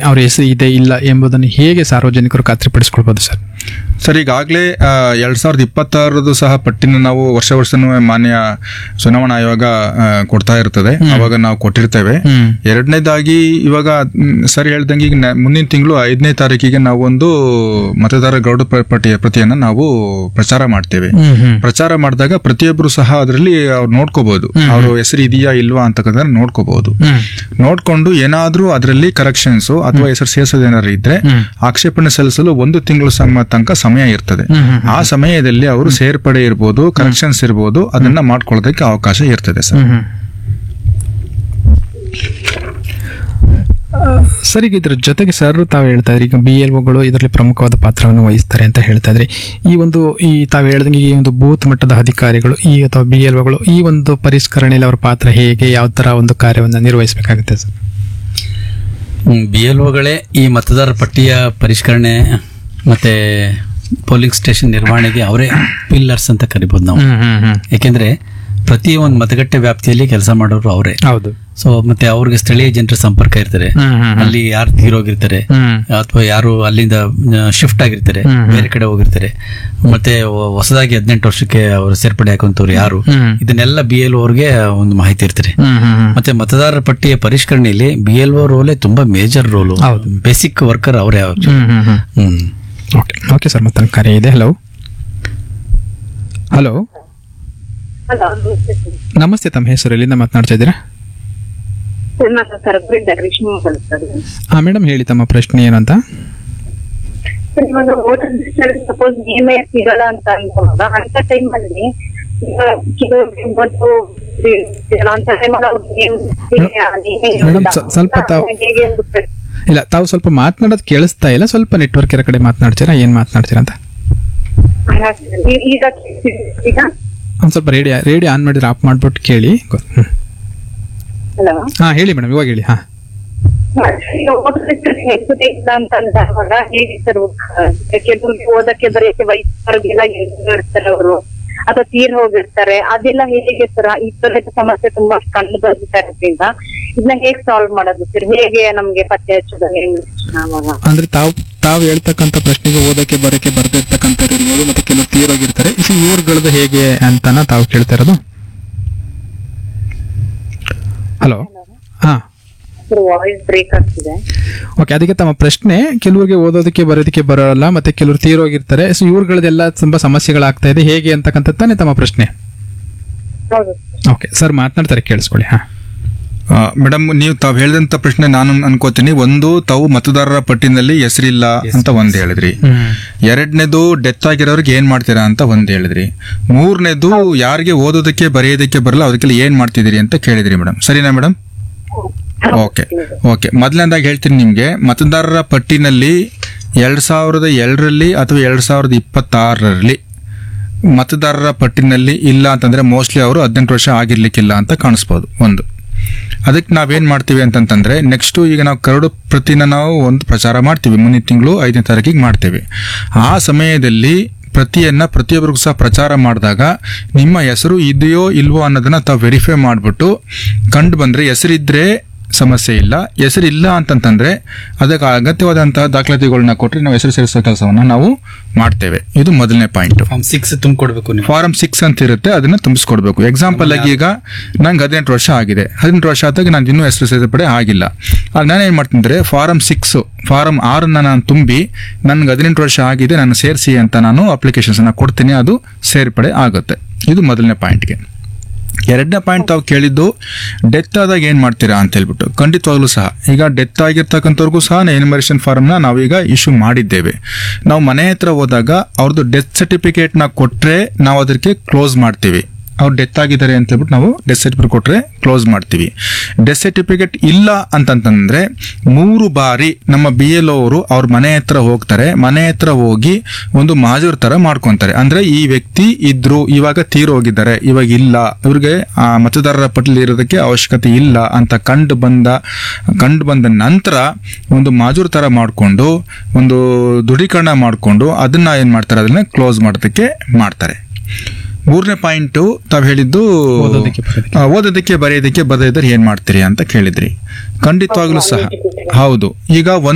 ಅವ್ರ ಹೆಸರು ಇದೆ ಇಲ್ಲ ಎಂಬುದನ್ನು ಹೇಗೆ ಸಾರ್ವಜನಿಕರು ಖಾತ್ರಿಪಡಿಸಿಕೊಳ್ಬೋದು ಸರ್? ಸರ್, ಈಗಾಗಲೇ 2026 ಸಹ ಪಟ್ಟಿನ ನಾವು ವರ್ಷನೂ ಮಾನ್ಯ ಚುನಾವಣಾ ಆಯೋಗ ಕೊಡ್ತಾ ಇರ್ತದೆ. ಅವಾಗ ನಾವು ಕೊಟ್ಟಿರ್ತೇವೆ. ಎರಡನೇದಾಗಿ ಇವಾಗ ಸರಿ ಹೇಳ್ದಂಗೆ ಈಗ ಮುಂದಿನ ತಿಂಗಳು 5ನೇ ತಾರೀಕಿಗೆ ನಾವು ಒಂದು ಮತದಾರ ಗೌಡ ಪಟ್ಟಿಯ ಪ್ರತಿಯನ್ನ ನಾವು ಪ್ರಚಾರ ಮಾಡ್ತೇವೆ. ಪ್ರಚಾರ ಮಾಡಿದಾಗ ಪ್ರತಿಯೊಬ್ಬರು ಸಹ ಅದರಲ್ಲಿ ಅವ್ರು ನೋಡ್ಕೋಬಹುದು, ಅವ್ರ ಹೆಸರು ಇದೆಯಾ ಇಲ್ವಾ ಅಂತಕ್ಕಂಥ ನೋಡ್ಕೋಬಹುದು. ನೋಡ್ಕೊಂಡು ಏನಾದ್ರೂ ಅದರಲ್ಲಿ ಕರೆಕ್ಷನ್ಸ್ ಅಥವಾ ಹೆಸರು ಸೇರಿಸೋದೇನಾದ್ರು ಇದ್ರೆ ಆಕ್ಷೇಪಣೆ ಸಲ್ಲಿಸಲು 1 ತಿಂಗಳು ತನಕ ಸಮಯ ಇರ್ತದೆ. ಆ ಸಮಯದಲ್ಲಿ ಅವರು ಸೇರ್ಪಡೆ ಇರ್ಬೋದು, ಕರೆಕ್ಷನ್ಸ್ ಇರ್ಬೋದು, ಅದನ್ನ ಮಾಡ್ಕೊಳ್ಳೋದಕ್ಕೆ ಅವಕಾಶ ಇರ್ತದೆ ಸರ್. ಸರ್, ಈಗ ಇದ್ರ ಜೊತೆಗೆ ಸರ್ ತಾವು ಹೇಳ್ತಾ ಇದ್ರಿ, ಈಗ BLOಗಳು ಇದರಲ್ಲಿ ಪ್ರಮುಖವಾದ ಪಾತ್ರವನ್ನು ವಹಿಸ್ತಾರೆ ಅಂತ ಹೇಳ್ತಾ ಇದ್ರಿ. ಈ ತಾವು ಹೇಳ್ದಂಗೆ ಈ ಒಂದು ಬೂತ್ ಮಟ್ಟದ ಅಧಿಕಾರಿಗಳು ಅಥವಾ BLOಗಳು ಈ ಒಂದು ಪರಿಷ್ಕರಣೆಯಲ್ಲಿ ಅವರ ಪಾತ್ರ ಹೇಗೆ, ಯಾವ ತರ ಒಂದು ಕಾರ್ಯವನ್ನು ನಿರ್ವಹಿಸಬೇಕಾಗುತ್ತೆ ಸರ್? BLOಗಳೇ ಈ ಮತದಾರರ ಪಟ್ಟಿಯ ಪರಿಷ್ಕರಣೆ ಮತ್ತೆ ಪೋಲಿಂಗ್ ಸ್ಟೇಷನ್ ನಿರ್ವಹಣೆಗೆ ಅವರೇ ಪಿಲ್ಲರ್ಸ್ ಅಂತ ಕರಿಬಹುದು ನಾವು. ಯಾಕೆಂದ್ರೆ ಪ್ರತಿ ಒಂದು ಮತಗಟ್ಟೆ ವ್ಯಾಪ್ತಿಯಲ್ಲಿ ಕೆಲಸ ಮಾಡೋರು ಅವರೇ. ಹೌದು. ಸೊ ಮತ್ತೆ ಅವ್ರಿಗೆ ಸ್ಥಳೀಯ ಜನರ ಸಂಪರ್ಕ ಇರ್ತಾರೆ, ಅಲ್ಲಿ ಯಾರು ತೀರೋಗಿರ್ತಾರೆ ಅಥವಾ ಯಾರು ಅಲ್ಲಿಂದ ಶಿಫ್ಟ್ ಆಗಿರ್ತಾರೆ, ಬೇರೆ ಕಡೆ ಹೋಗಿರ್ತಾರೆ, ಮತ್ತೆ ಹೊಸದಾಗಿ 18 ವರ್ಷಕ್ಕೆ ಅವರು ಸೇರ್ಪಡೆ ಹಾಕುವಂತವ್ರು ಯಾರು, ಇದನ್ನೆಲ್ಲ BLO ಅವ್ರಿಗೆ ಒಂದು ಮಾಹಿತಿ ಇರ್ತಾರೆ. ಮತ್ತೆ ಮತದಾರರ ಪಟ್ಟಿಯ ಪರಿಷ್ಕರಣೆಯಲ್ಲಿ BLO ರೋಲೇ ತುಂಬಾ ಮೇಜರ್ ರೋಲು, ಬೇಸಿಕ್ ವರ್ಕರ್ ಅವರೇ. ಓಕೆ ಸರ್, ಮತ್ತೊಂದು ಕಾರ್ಯ ಇದೆ. ಹಲೋ ಹಲೋ ನಮಸ್ತೆ, ತಮ್ಮ ಹೆಸರು, ಎಲ್ಲಿಂದ ಮಾತನಾಡ್ತಾ ಇದ್ದೀರಾ? ಮೇಡಮ್ ಹೇಳಿ, ತಮ್ಮ ಪ್ರಶ್ನೆ ಏನಂತ? ಸಪೋಸ್ ಸಿಗಲ್ಲ ಅಂತ ಅನ್ಕೊಂಡಾಗ ಅಂತ ಟೈಮಲ್ಲಿ ಮೇಡಮ್ ಸ್ವಲ್ಪ ತಾವು ಸ್ವಲ್ಪ ಮಾತನಾಡೋದು ಕೇಳಿಸ್ತಾ ಇಲ್ಲ, ಸ್ವಲ್ಪ ನೆಟ್ವರ್ಕ್ ಇರೋ ಕಡೆ ಮಾತನಾಡ್ತೀರಾ? ಏನ್ ಮಾತನಾಡ್ತೀರಾ ಅಂತ ಒಂದ್ ಸ್ವಲ್ಪ ರೇಡಿಯೋ ಆನ್ ಮಾಡಿದ್ರೆ ಆಫ್ ಮಾಡ್ಬಿಟ್ಟು ಕೇಳಿ. ಹಾ ಹೇಳಿ ಮೇಡಮ್, ಇವಾಗ ಹೇಳಿ. ಹಾ ಕೆಲವ್ರಿಗೆ ಓದಕ್ಕೆ ಬರೆಯಕ್ಕೆ ವಯಸ್ಸರಿಗೆಲ್ಲ ಇರ್ತಾರೆ ಅವರು, ಅಥವಾ ತೀರ್ ಹೋಗಿರ್ತಾರೆ, ಅದೆಲ್ಲ ಹೇಗೆ ಸರ್? ಈ ತರದ ಸಮಸ್ಯೆ ತುಂಬಾ ಕಂಡು ಬರ್ತಾ ಇರೋದ್ರಿಂದ ಇದನ್ನ ಹೇಗೆ ಸಾಲ್ವ್ ಮಾಡೋದು ಸರ್? ಹೇಗೆ ನಮ್ಗೆ ಪತ್ತೆ ಹಚ್ಚೋದು? ಅಂದ್ರೆ ತಾವು ಹೇಳ್ತಕ್ಕಂಥ ಪ್ರಶ್ನೆಗೆ ಓದಕ್ಕೆ ಬರಕ್ಕೆ ಬರ್ದಿರ್ತಕ್ಕಂಥ ಇರ್ಬೋದು, ಮತ್ತೆ ಕೆಲವು ತೀರೋಗಿರ್ತಾರೆ, ಇವ್ರುಗಳದ್ದು ಹೇಗೆ ಅಂತಾನ ತಾವು ಕೇಳ್ತಾ ಇರೋದು? ಹಲೋ, ಹಾ ವಾಯ್ಸ್ ಬ್ರೇಕ್ ಆಗ್ತಿದೆ. ಓಕೆ, ಅದಕ್ಕೆ ತಮ್ಮ ಪ್ರಶ್ನೆ, ಕೆಲವರಿಗೆ ಓದೋದಕ್ಕೆ ಬರೋದಕ್ಕೆ ಬರೋಲ್ಲ, ಮತ್ತೆ ಕೆಲವರು ತೀರೋಗಿರ್ತಾರೆ, ಸೊ ಇವ್ರುಗಳದೆಲ್ಲ ತುಂಬಾ ಸಮಸ್ಯೆಗಳಾಗ್ತಾ ಇದೆ, ಹೇಗೆ ಅಂತಕ್ಕಂಥದ್ದಾನೆ ತಮ್ಮ ಪ್ರಶ್ನೆ? ಓಕೆ ಸರ್, ಮಾತನಾಡ್ತಾರೆ, ಕೇಳಿಸ್ಕೊಳ್ಳಿ. ಹಾ ಮೇಡಮ್, ತಾವು ಹೇಳಿದಂತ ಪ್ರಶ್ನೆ ನಾನು ಅನ್ಕೋತೀನಿ. ಒಂದು, ತಾವು ಮತದಾರರ ಪಟ್ಟಿನಲ್ಲಿ ಹೆಸರಿಲ್ಲ ಅಂತ ಒಂದ್ ಹೇಳಿದ್ರಿ. ಎರಡನೇದು, ಡೆತ್ ಆಗಿರೋರಿಗೆ ಏನ್ ಮಾಡ್ತೀರಾ ಅಂತ ಒಂದ್ ಹೇಳಿದ್ರಿ. ಮೂರನೇದು, ಯಾರಿಗೆ ಓದೋದಕ್ಕೆ ಬರೆಯೋದಕ್ಕೆ ಬರಲ್ಲ ಅದಕ್ಕೆಲ್ಲ ಏನ್ ಮಾಡ್ತಿದ್ದೀರಿ ಅಂತ ಕೇಳಿದ್ರಿ ಮೇಡಮ್. ಸರಿನಾ ಮೇಡಮ್? ಓಕೆ, ಮೊದಲನೇದಾಗಿ ಹೇಳ್ತೀನಿ ನಿಮ್ಗೆ, ಮತದಾರರ ಪಟ್ಟಿನಲ್ಲಿ 2002ರಲ್ಲಿ ಅಥವಾ 2026ರಲ್ಲಿ ಮತದಾರರ ಪಟ್ಟಿನಲ್ಲಿ ಇಲ್ಲ ಅಂತಂದ್ರೆ ಮೋಸ್ಟ್ಲಿ ಅವರು 18 ವರ್ಷ ಆಗಿರ್ಲಿಕ್ಕಿಲ್ಲ ಅಂತ ಕಾಣಿಸ್ಬೋದು. ಒಂದು, ಅದಕ್ಕೆ ನಾವೇನ್ ಮಾಡ್ತೀವಿ ಅಂತಂತಂದ್ರೆ, ನೆಕ್ಸ್ಟ್ ಈಗ ನಾವು ಕರಡು ಪ್ರತಿನ ನಾವು ಒಂದು ಪ್ರಚಾರ ಮಾಡ್ತೀವಿ, ಮುಂದಿನ ತಿಂಗಳು 5ನೇ ತಾರೀಕಿಗೆ ಮಾಡ್ತೇವೆ. ಆ ಸಮಯದಲ್ಲಿ ಪ್ರತಿಯೊಬ್ಬರಿಗೂ ಸಹ ಪ್ರಚಾರ ಮಾಡಿದಾಗ ನಿಮ್ಮ ಹೆಸರು ಇದೆಯೋ ಇಲ್ವೋ ಅನ್ನೋದನ್ನ ತಾವು ವೆರಿಫೈ ಮಾಡಿಬಿಟ್ಟು ಕಂಡು ಬಂದ್ರೆ, ಹೆಸರಿದ್ರೆ ಸಮಸ್ಯೆ ಇಲ್ಲ, ಹೆಸರಿಲ್ಲ ಅಂತಂತಂದ್ರೆ ಅದಕ್ಕೆ ಅಗತ್ಯವಾದಂತಹ ದಾಖಲಾತಿಗಳನ್ನ ಕೊಟ್ಟರೆ ನಾವು ಹೆಸರು ಸೇರಿಸೋ ಕೆಲಸವನ್ನ ನಾವು ಮಾಡ್ತೇವೆ. ಇದು ಮೊದಲನೇ ಪಾಯಿಂಟ್. ಫಾರ್ಮ್ 6 ತುಂಬಿಕೊಡ್ಬೇಕು. ಫಾರಂ 6 ಅಂತ ಇರುತ್ತೆ, ಅದನ್ನ ತುಂಬಿಸ್ಕೊಡ್ಬೇಕು. ಎಕ್ಸಾಂಪಲ್ ಆಗಿ ಈಗ ನಂಗೆ 18 ವರ್ಷ ಆಗಿದೆ, 18 ವರ್ಷ ಆದಾಗ ನಾನು ಇನ್ನೂ ಹೆಸರು ಸೇರ್ಪಡೆ ಆಗಿಲ್ಲ. ನಾನು ಏನ್ ಮಾಡ್ತೀನಿ ಅಂದ್ರೆ, ಫಾರಂ 6 ನಾನು ತುಂಬಿ ನನ್ಗೆ 18 ವರ್ಷ ಆಗಿದೆ, ನಾನು ಸೇರಿಸಿ ಅಂತ ನಾನು ಅಪ್ಲಿಕೇಶನ್ಸ್ ಅನ್ನ ಕೊಡ್ತೀನಿ, ಅದು ಸೇರ್ಪಡೆ ಆಗುತ್ತೆ. ಇದು ಮೊದಲನೇ ಪಾಯಿಂಟ್ಗೆ. ಎರಡನೇ ಪಾಯಿಂಟ್ ತಾವು ಕೇಳಿದ್ದು, ಡೆತ್ ಆದಾಗ ಏನ್ ಮಾಡ್ತೀರಾ ಅಂತ ಹೇಳ್ಬಿಟ್ಟು. ಖಂಡಿತವಾಗ್ಲೂ ಸಹ ಈಗ ಡೆತ್ ಆಗಿರ್ತಕ್ಕಂಥವ್ರಿಗೂ ಸಹ ಎನ್ಯುಮರೇಷನ್ ಫಾರ್ಮ್ನ ನಾವೀಗ ಇಶ್ಯೂ ಮಾಡಿದ್ದೇವೆ. ನಾವು ಮನೆ ಹತ್ರ ಹೋದಾಗ ಅವ್ರದ್ದು ಡೆತ್ ಸರ್ಟಿಫಿಕೇಟ್ ನ ಕೊಟ್ರೆ ನಾವು ಅದಕ್ಕೆ ಕ್ಲೋಸ್ ಮಾಡ್ತೀವಿ. ಅವ್ರು ಡೆತ್ ಆಗಿದ್ದಾರೆ ಅಂತ ಹೇಳ್ಬಿಟ್ಟು ನಾವು ಡೆತ್ ಸರ್ಟಿಫಿಕೇಟ್ ಕೊಟ್ರೆ ಕ್ಲೋಸ್ ಮಾಡ್ತೀವಿ. ಡೆತ್ ಸರ್ಟಿಫಿಕೇಟ್ ಇಲ್ಲ ಅಂತಂತಂದ್ರೆ 3 ಬಾರಿ ನಮ್ಮ BLO ಅವರು ಅವ್ರ ಮನೆ ಹತ್ರ ಹೋಗ್ತಾರೆ. ಮನೆ ಹತ್ರ ಹೋಗಿ ಒಂದು ಮಾಜೂರ್ ತರ ಮಾಡ್ಕೊಂತಾರೆ. ಅಂದ್ರೆ ಈ ವ್ಯಕ್ತಿ ಇದ್ರು, ಇವಾಗ ತೀರೋಗಿದ್ದಾರೆ, ಇವಾಗ ಇಲ್ಲ, ಇವ್ರಿಗೆ ಆ ಮತದಾರರ ಪಟ್ಟಿಲಿ ಇರೋದಕ್ಕೆ ಅವಶ್ಯಕತೆ ಇಲ್ಲ ಅಂತ ಕಂಡು ಬಂದ ನಂತರ ಒಂದು ಮಾಜೂರ್ ತರ ಮಾಡ್ಕೊಂಡು ಒಂದು ದೃಢೀಕರಣ ಮಾಡ್ಕೊಂಡು ಅದನ್ನ ಏನ್ ಮಾಡ್ತಾರೆ, ಅದನ್ನ ಕ್ಲೋಸ್ ಮಾಡೋದಕ್ಕೆ ಮಾಡ್ತಾರೆ. ಮೂರನೇ ಪಾಯಿಂಟ್ ತಾವ್ ಹೇಳಿದ್ದು, ಓದೋದಕ್ಕೆ ಬರೆಯೋದಕ್ಕೆ ಬರೆಯೋದಕ್ಕೆ ಏನ್ ಮಾಡ್ತೀರಿ ಅಂತ ಕೇಳಿದ್ರಿ. ಖಂಡಿತವಾಗ್ಲೂ ಸಹ ಹೌದು. ಈಗ